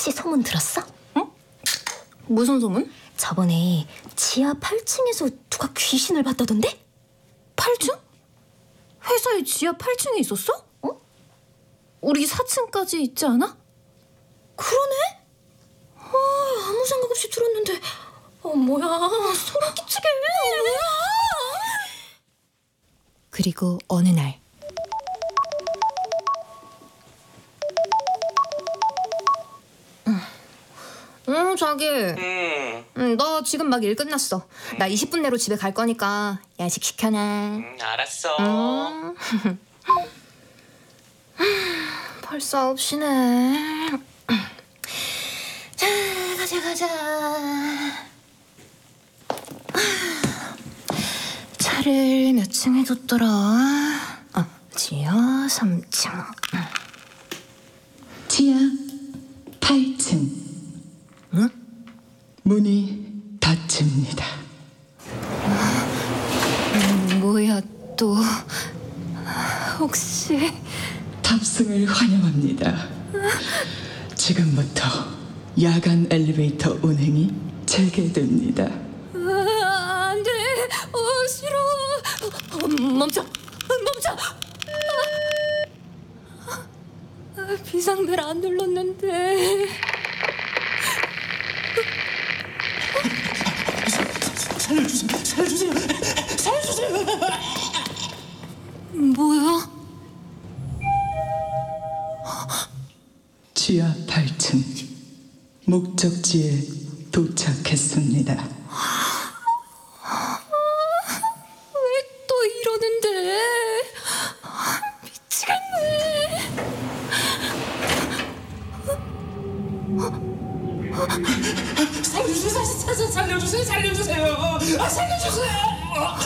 혹시 소문 들었어? 어? 무슨 소문? 저번에 지하 8층에서 누가 귀신을 봤다던데? 8층? 회사에 지하 8층에 있었어? 어? 우리 4층까지 있지 않아? 그러네? 아무 생각 없이 들었는데 뭐야, 소름 끼치게. 뭐야? 그리고 어느 날 자기. 너 지금 막 일 끝났어. 나 20분 내로 집에 갈 거니까 야식 시켜놔. 알았어. 벌써 9시네. 자, 가자. 차를 몇 층에 뒀더라? 지하 3층. 지하 8층. 응? 문이 닫힙니다. 뭐야 또? 혹시 탑승을 환영합니다. 지금부터 야간 엘리베이터 운행이 재개됩니다. 안 돼. 싫어. 멈춰. 비상벨 안 눌렀는데. 살려주세요. 뭐야? 지하 8층 목적지에 도착했습니다. 왜 또 이러는데? 미치겠네. 살려주세요.